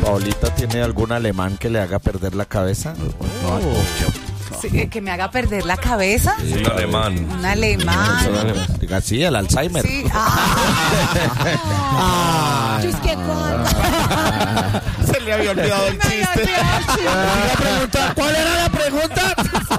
¿Paulita tiene algún alemán que le haga perder la cabeza? No, Sí, que me haga perder la cabeza. Sí, un alemán. Un alemán. Diga, sí, el Alzheimer. Sí. Se le había olvidado el chiste. ¿Cuál era la pregunta?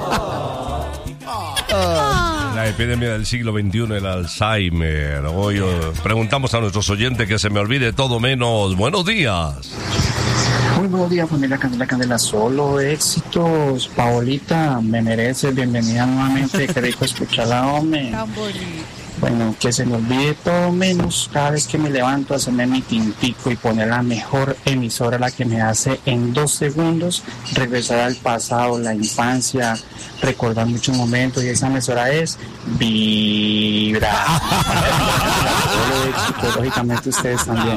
La epidemia del siglo XXI, el Alzheimer. Hoy preguntamos a nuestros oyentes que se me olvide todo menos. Buenos días. Muy buenos días, familia Candela, solo éxitos. Paolita, me mereces, bienvenida nuevamente, qué rico escucharla, hombre. Tan bonito. Bueno, que se me olvide todo menos cada vez que me levanto a hacerme mi tintico y poner la mejor emisora, la que me hace en 2 segundos regresar al pasado, la infancia, recordar muchos momentos, y esa emisora es Vibra. Solo éxito, lógicamente ustedes también.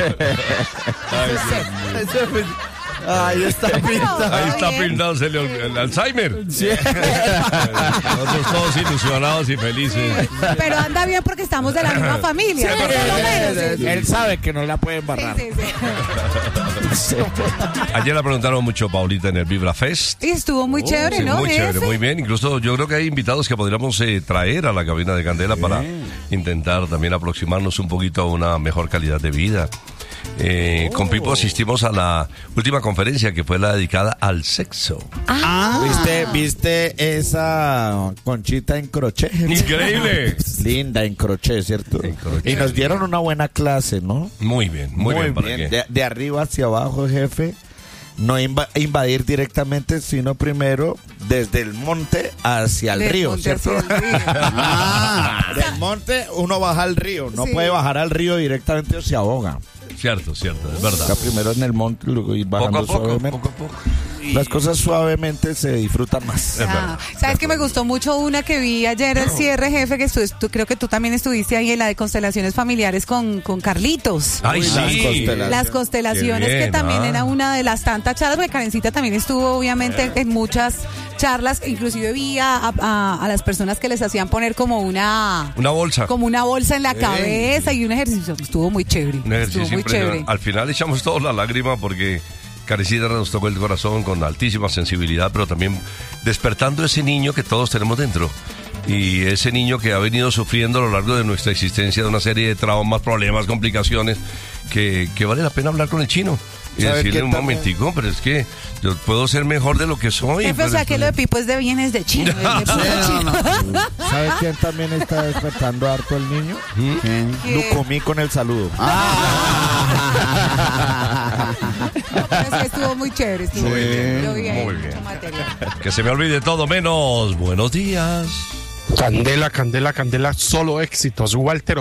Ahí está pintado. Ahí está pintado el Alzheimer. Sí. Nosotros todos ilusionados y felices. Pero anda bien porque estamos de la misma familia. Sí, por lo menos. Él sabe que no la puede embarrar. Sí. Ayer la preguntaron mucho, Paulita, en el Vibra Fest. Y estuvo muy chévere, Sí, ¿no? muy chévere, Jefe? muy bien. Incluso yo creo que hay invitados que podríamos traer a la cabina de Candela para intentar también aproximarnos un poquito a una mejor calidad de vida. Con Pipo asistimos a la última conferencia que fue la dedicada al sexo. ¿Viste esa conchita en crochet? Increíble. Linda en crochet, ¿cierto? En crochet. Y nos dieron una buena clase, ¿no? Muy bien, muy bien. ¿para qué? De arriba hacia abajo, jefe. No invadir directamente, sino primero desde el monte hacia el Del río, monte ¿cierto? hacia el río. Del monte uno baja al río, no Sí. puede bajar al río directamente o se ahoga. Cierto, es verdad. Está primero en el monte, luego ir bajando suavemente. Poco a poco. Las cosas suavemente se disfrutan más. ¿Sabes que me gustó mucho una que vi ayer el cierre, jefe? Que creo que tú también estuviste ahí en la de constelaciones familiares con Carlitos. Ay, Uy, sí. Las constelaciones, Qué bien, que también era una de las tantas charlas, porque Karencita también estuvo obviamente en muchas charlas, inclusive vi a las personas que les hacían poner como una bolsa. Como una bolsa en la cabeza y un ejercicio. Estuvo muy chévere. Un ejercicio Estuvo muy impresionante. chévere. Al final echamos todos la lágrima porque Carecita nos tocó el corazón con altísima sensibilidad, pero también despertando ese niño que todos tenemos dentro. Y ese niño que ha venido sufriendo a lo largo de nuestra existencia de una serie de traumas, problemas, complicaciones, que vale la pena hablar con el chino. Y decirle un momentico, pero es que yo puedo ser mejor de lo que soy. Jefe, o sea que lo de Pipo es de bienes de chino. ¿Sabes quién también está despertando harto el niño? Lucumí con el saludo. Pero sí estuvo muy chévere. Estuvo muy chévere. Yo vi ahí muy mucho bien. material. Que se me olvide todo menos buenos días. Candela, solo éxitos. Walter